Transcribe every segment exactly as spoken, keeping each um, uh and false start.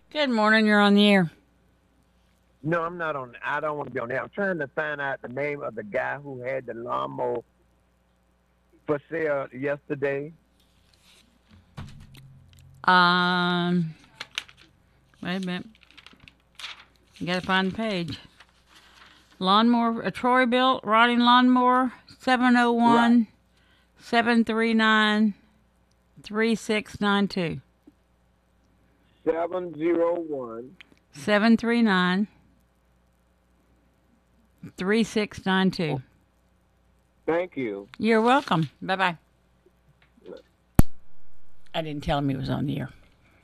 Good morning. You're on the air. No, I'm not on. I don't want to be on there. I'm trying to find out the name of the guy who had the lawnmower for sale yesterday. Um, wait a minute. You gotta find the page. Lawnmower, a Troy built rotting lawnmower, seven oh Right. one, seven three nine, three six nine two. seven zero one. seven three nine, three six nine two. Thank you. You're welcome. Bye bye. I didn't tell him he was on the air.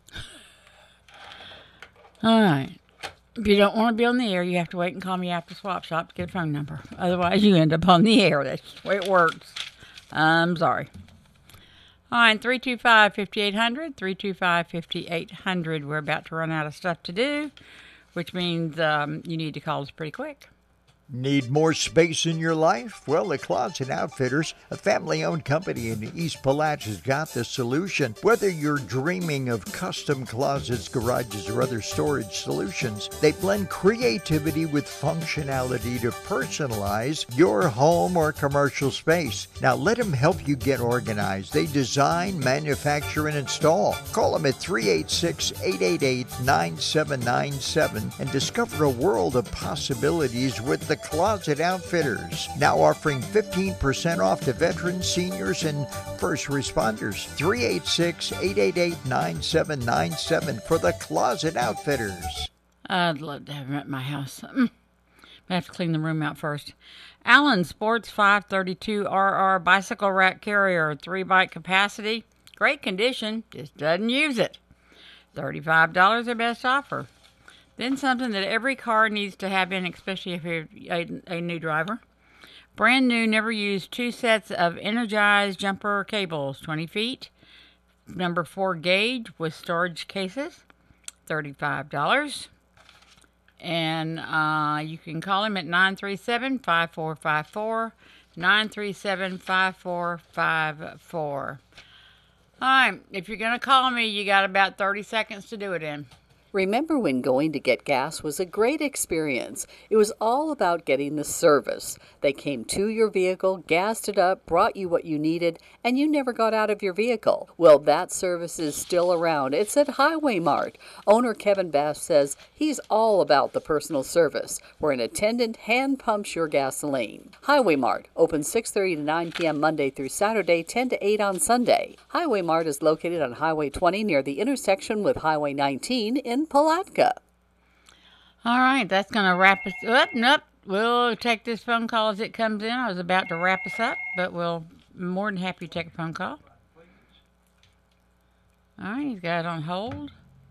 All right. If you don't want to be on the air, you have to wait and call me after Swap Shop to get a phone number. Otherwise, you end up on the air. That's the way it works. I'm sorry. All right, three two five, five eight zero zero, three two five, five eight zero zero. We're about to run out of stuff to do, which means um, you need to call us pretty quick. Need more space in your life? Well, the Closet Outfitters, a family-owned company in East Palach, has got the solution. Whether you're dreaming of custom closets, garages, or other storage solutions, they blend creativity with functionality to personalize your home or commercial space. Now, let them help you get organized. They design, manufacture, and install. Call them at three eight six, eight eight eight, nine seven nine seven and discover a world of possibilities with the Closet Outfitters, now offering fifteen percent off to veterans, seniors, and first responders. three eight six, eight eight eight, nine seven nine seven for the Closet Outfitters. I'd love to have him at my house. Mm. I have to clean the room out first. Allen Sports five thirty-two R R bicycle rack carrier, three bike capacity. Great condition, just doesn't use it. thirty-five dollars their best offer. Then something that every car needs to have in, especially if you're a, a new driver. Brand new, never used, two sets of energized jumper cables, twenty feet. Number four gauge with storage cases, thirty-five dollars. And uh, you can call him at nine three seven, five four five four, nine three seven, five four five four. All right, if you're going to call me, you got about thirty seconds to do it in. Remember when going to get gas was a great experience? It was all about getting the service. They came to your vehicle, gassed it up, brought you what you needed, and you never got out of your vehicle. Well, that service is still around. It's at Highway Mart. Owner Kevin Bass says he's all about the personal service, where an attendant hand pumps your gasoline. Highway Mart, open six thirty to nine p.m. Monday through Saturday, ten to eight on Sunday. Highway Mart is located on Highway twenty near the intersection with Highway nineteen in Palatka. All right, that's going to wrap us up. Nope, we'll take this phone call as it comes in. I was about to wrap us up, but we'll more than happy to take a phone call. All right, he's got it on hold.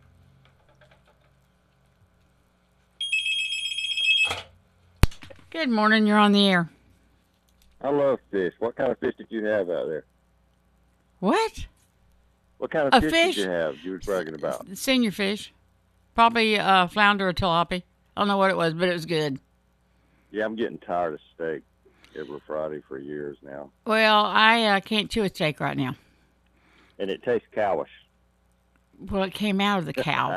Good morning, you're on the air. I love fish. What kind of fish did you have out there? What? What kind A of fish, fish? did you have you were bragging about? Senior fish. Probably uh, flounder or tilapia. I don't know what it was, but it was good. Yeah, I'm getting tired of steak every Friday for years now. Well, I uh, can't chew a steak right now. And it tastes cowish. Well, it came out of the cow.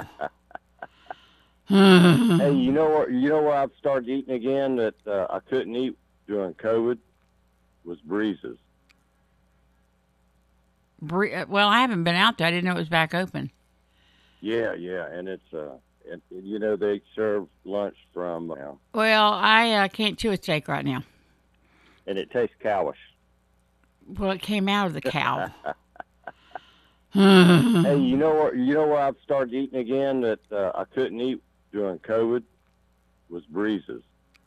Hey, you know what? You know what I've started eating again that uh, I couldn't eat during COVID was breezes. Bre- well, I haven't been out there. I didn't know it was back open. Yeah, yeah, and it's uh, and, and you know they serve lunch from now, Well, I uh, can't chew a steak right now. and it tastes cowish. Well, it came out of the cow. Hey, you know what? You know what I've started eating again that uh, I couldn't eat during COVID was breezes.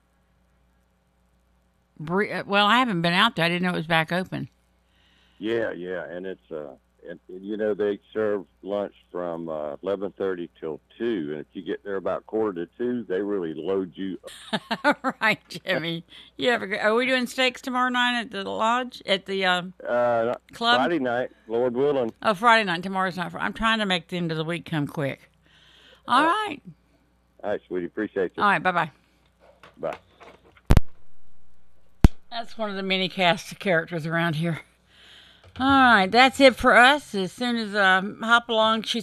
Bre- well, I haven't been out there. I didn't know it was back open. Yeah, yeah, and it's uh, and, and you know they serve lunch from uh, eleven thirty till two, and if you get there about quarter to two, they really load you. All right, Jimmy. You have a great. Are we doing steaks tomorrow night at the lodge at the uh, Uh, club? Friday night, Lord willing. Oh, Friday night. Tomorrow's not. Fr- I'm trying to make the end of the week come quick. All right. All right, sweetie, appreciate you. All right. Bye bye. Bye. That's one of the many cast of characters around here. All right, that's it for us. As soon as um, Hop Along, she's